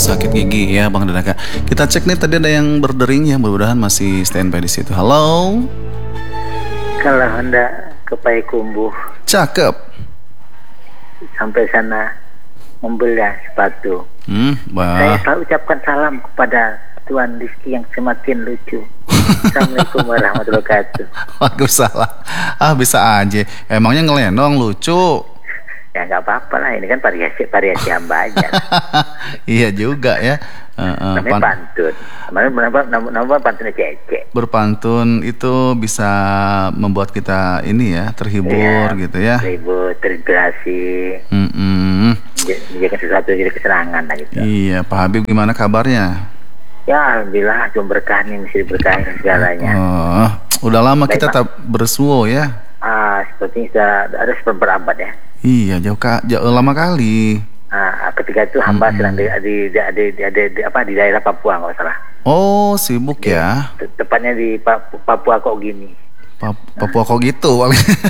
sakit gigi ya Bang Danaka. Kita cek nih, tadi ada yang berdering ya, mudah-mudahan masih standby di situ. Halo. Kalau hendak ke Payakumbuh Cakep. sampai sana membelah sepatu. Saya Bah. selalu ucapkan salam kepada Tuan Rizky yang semakin lucu. Assalamualaikum warahmatullahi wabarakatuh. Waalaikumsalam. Bisa aja. Emangnya ngelendong lucu. Ya nggak apa-apa lah, ini kan variasi hamba aja. Iya juga ya. Namanya pantun. Nama pantunnya Cece. Berpantun itu bisa membuat kita ini ya, terhibur gitu ya. Ribut, terinspirasi, menjaga sesuatu jadi kesenangan lah gitu. Iya, Pak Habib gimana kabarnya? Ya alhamdulillah, cuma berkah nih, mesti berkahin segalanya. Udah lama Baik, kita Pak. tak bersuo ya. Sepertinya sudah ada seperempat ya. Iya, jauh lama kali. Ketika itu hamba sedang di daerah Papua nggak salah. Oh, sibuk ya. Tepatnya di Papua kok gini. Papua kok gitu.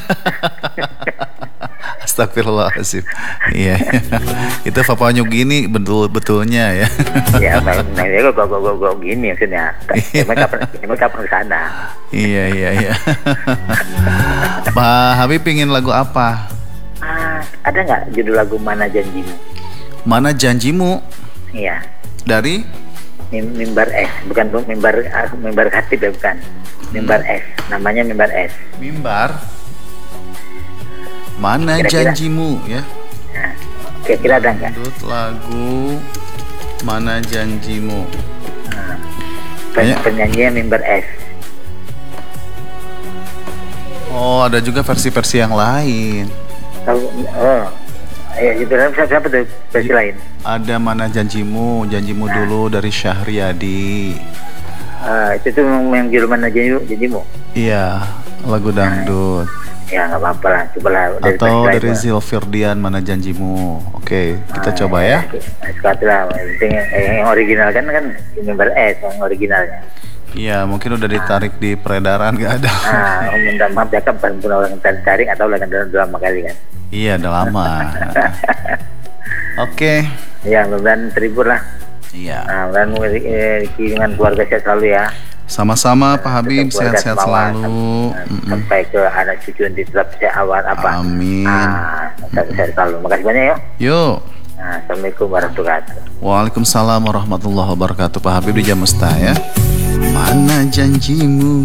Astagfirullahaladzim. Iya. Itu Papua New Guinea betulnya ya. Ya, kok gini maksudnya. Emang kapan ke sana? Iya. Pak Habib pingin lagu apa? Ada nggak judul lagu Mana Janjimu? Mana Janjimu? Iya. Dari Mimbar S, bukan mimbar khatib ya, bukan. Mimbar S, namanya Mimbar S. Mimbar. Mana Kira-kira. Janjimu ya? Nah, kira-kira ada nggak? Dut lagu Mana Janjimu. Kayaknya- Penyanyinya Mimbar S. Oh, ada juga versi-versi yang lain. Itu siapa tuh versi lain? Ada Mana Janjimu dulu dari Syahriadi. Itu tuh yang judul Mana Janjimu. Iya, lagu dangdut. Ya nggak apa-apa lah, cobalah Atau versi dari lain, Zilfirdian Mana Janjimu. Oke, kita coba ya. Sekali lah, yang original kan Mimbar S yang originalnya. Iya, mungkin udah ditarik di peredaran, gak ada. Minta maaf ya kan, pun orang tarik atau lagi dalam kali kan. Iya, udah lama. Oke. Ya, mudah-mudahan terhibur lah. Iya. Mudah-mudahan dengan keluarga sehat selalu ya. Sama-sama Pak Habib, Keluarga sehat-sehat semua, selalu. sampai ke anak cucu nanti tetap sehat awal apa. Amin. Sehat selalu. Makasih banyak ya. Yuk. Assalamualaikum warahmatullahi wabarakatuh. Waalaikumsalam warahmatullahi wabarakatuh. Pak Habib di Jamesta ya. Mana janjimu.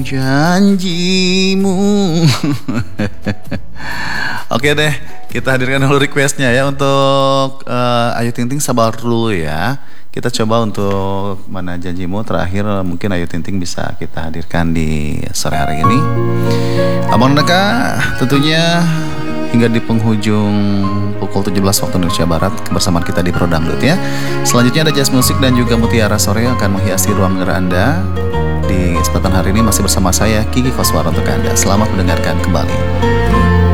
Oke deh, kita hadirkan dulu requestnya ya untuk Ayu Ting Ting, sabar dulu ya. Kita coba untuk Mana Janjimu terakhir, mungkin Ayu Ting Ting bisa kita hadirkan di sore hari ini. Abang Neka tentunya hingga di penghujung pukul 17 waktu Indonesia Barat kebersamaan kita di Pro Dangdut ya. Selanjutnya ada jazz musik dan juga Mutiara Sore yang akan menghiasi ruang dengar Anda. Di kesempatan hari ini masih bersama saya Kiki Koswara untuk Anda. Selamat mendengarkan kembali.